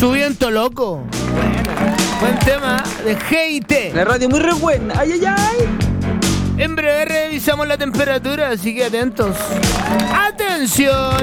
Su viento loco. Buen tema de G&T. La radio muy re buena. Ay, ay, ay. En breve revisamos la temperatura, así que atentos. ¡Atención!